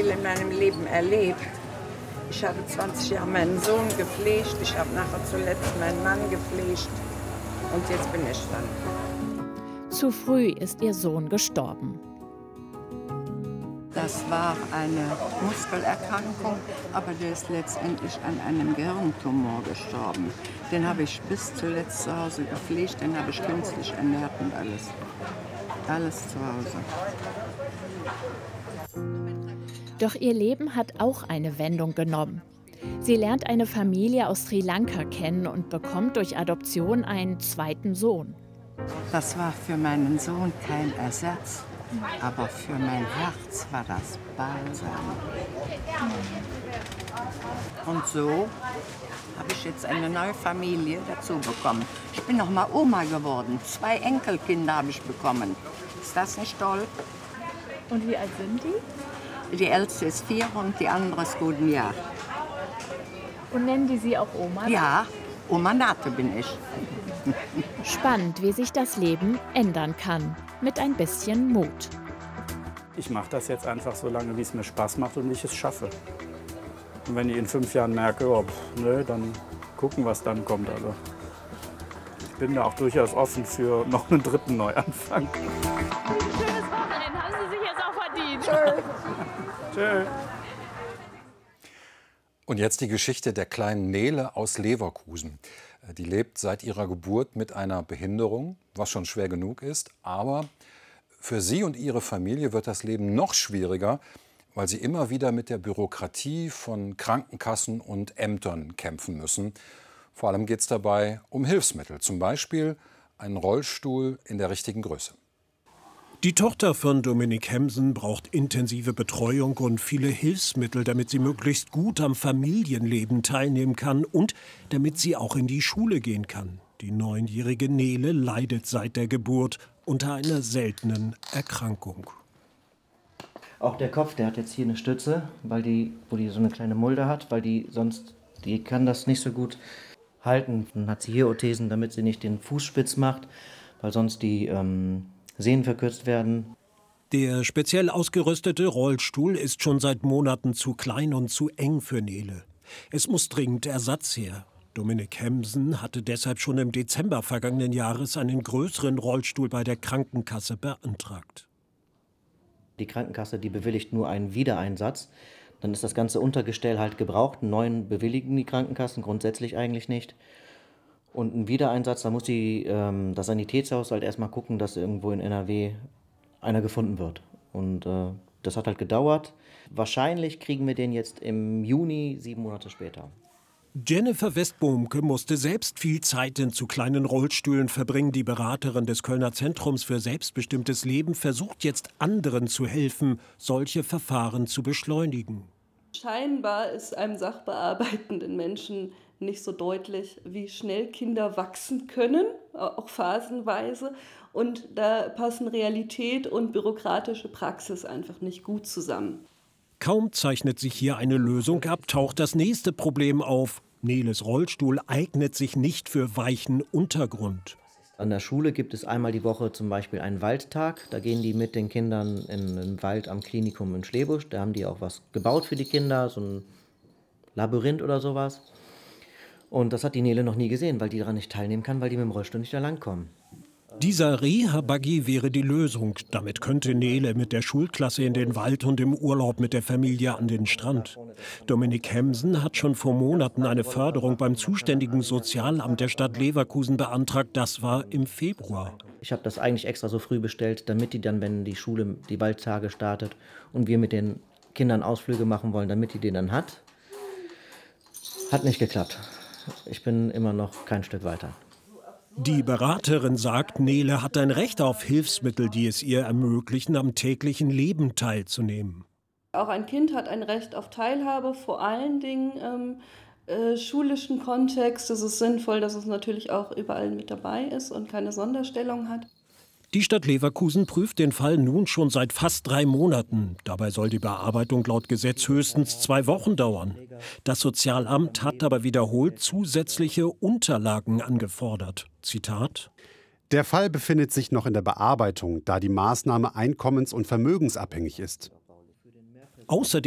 in meinem Leben erlebt. Ich habe 20 Jahre meinen Sohn gepflegt, ich habe nachher zuletzt meinen Mann gepflegt und jetzt bin ich dann. Zu früh ist ihr Sohn gestorben. Das war eine Muskelerkrankung, aber der ist letztendlich an einem Gehirntumor gestorben. Den habe ich bis zuletzt zu Hause gepflegt, den habe ich künstlich ernährt und alles. Alles zu Hause. Doch ihr Leben hat auch eine Wendung genommen. Sie lernt eine Familie aus Sri Lanka kennen und bekommt durch Adoption einen zweiten Sohn. Das war für meinen Sohn kein Ersatz, aber für mein Herz war das Balsam. Und so habe ich jetzt eine neue Familie dazu bekommen. Ich bin noch mal Oma geworden. 2 Enkelkinder habe ich bekommen. Ist das nicht toll? Und wie alt sind die? Die älteste ist 4 und die andere ist gut ein Jahr. Und nennen die Sie auch Oma? Ja, Oma Nate bin ich. Spannend, wie sich das Leben ändern kann. Mit ein bisschen Mut. Ich mache das jetzt einfach so lange, wie es mir Spaß macht und ich es schaffe. Und wenn ich in 5 Jahren merke, oh, nö, dann gucken, was dann kommt. Also ich bin da auch durchaus offen für noch einen dritten Neuanfang. Schönes Wochenende, haben Sie sich jetzt auch verdient. Tschö. Und jetzt die Geschichte der kleinen Nele aus Leverkusen. Die lebt seit ihrer Geburt mit einer Behinderung, was schon schwer genug ist. Aber für sie und ihre Familie wird das Leben noch schwieriger, weil sie immer wieder mit der Bürokratie von Krankenkassen und Ämtern kämpfen müssen. Vor allem geht es dabei um Hilfsmittel, zum Beispiel einen Rollstuhl in der richtigen Größe. Die Tochter von Dominik Hemsen braucht intensive Betreuung und viele Hilfsmittel, damit sie möglichst gut am Familienleben teilnehmen kann und damit sie auch in die Schule gehen kann. Die 9-jährige Nele leidet seit der Geburt unter einer seltenen Erkrankung. Auch der Kopf, der hat jetzt hier eine Stütze, wo die so eine kleine Mulde hat, weil die kann das nicht so gut halten. Dann hat sie hier Orthesen, damit sie nicht den Fuß spitz macht, weil sonst die Sehnen verkürzt werden. Der speziell ausgerüstete Rollstuhl ist schon seit Monaten zu klein und zu eng für Nele. Es muss dringend Ersatz her. Dominik Hemsen hatte deshalb schon im Dezember vergangenen Jahres einen größeren Rollstuhl bei der Krankenkasse beantragt. Die Krankenkasse, die bewilligt nur einen Wiedereinsatz. Dann ist das ganze Untergestell halt gebraucht. Einen neuen bewilligen die Krankenkassen grundsätzlich eigentlich nicht. Und ein Wiedereinsatz, da muss das Sanitätshaus halt erstmal gucken, dass irgendwo in NRW einer gefunden wird. Und das hat halt gedauert. Wahrscheinlich kriegen wir den jetzt im Juni, 7 Monate später. Jennifer Westbohmke musste selbst viel Zeit in zu kleinen Rollstühlen verbringen. Die Beraterin des Kölner Zentrums für selbstbestimmtes Leben versucht jetzt anderen zu helfen, solche Verfahren zu beschleunigen. Scheinbar ist einem sachbearbeitenden Menschen nicht so deutlich, wie schnell Kinder wachsen können, auch phasenweise. Und da passen Realität und bürokratische Praxis einfach nicht gut zusammen. Kaum zeichnet sich hier eine Lösung ab, taucht das nächste Problem auf. Neles Rollstuhl eignet sich nicht für weichen Untergrund. An der Schule gibt es einmal die Woche zum Beispiel einen Waldtag. Da gehen die mit den Kindern in den Wald am Klinikum in Schlebusch. Da haben die auch was gebaut für die Kinder, so ein Labyrinth oder sowas. Und das hat die Nele noch nie gesehen, weil die daran nicht teilnehmen kann, weil die mit dem Rollstuhl nicht da langkommen. Dieser Reha-Buggy wäre die Lösung. Damit könnte Nele mit der Schulklasse in den Wald und im Urlaub mit der Familie an den Strand. Dominik Hemsen hat schon vor Monaten eine Förderung beim zuständigen Sozialamt der Stadt Leverkusen beantragt. Das war im Februar. Ich habe das eigentlich extra so früh bestellt, damit die dann, wenn die Schule die Waldtage startet und wir mit den Kindern Ausflüge machen wollen, damit die den dann hat. Hat nicht geklappt. Ich bin immer noch kein Stück weiter. Die Beraterin sagt, Nele hat ein Recht auf Hilfsmittel, die es ihr ermöglichen, am täglichen Leben teilzunehmen. Auch ein Kind hat ein Recht auf Teilhabe, vor allen Dingen im schulischen Kontext. Es ist sinnvoll, dass es natürlich auch überall mit dabei ist und keine Sonderstellung hat. Die Stadt Leverkusen prüft den Fall nun schon seit fast 3 Monaten. Dabei soll die Bearbeitung laut Gesetz höchstens 2 Wochen dauern. Das Sozialamt hat aber wiederholt zusätzliche Unterlagen angefordert. Zitat: Der Fall befindet sich noch in der Bearbeitung, da die Maßnahme einkommens- und vermögensabhängig ist. Außerdem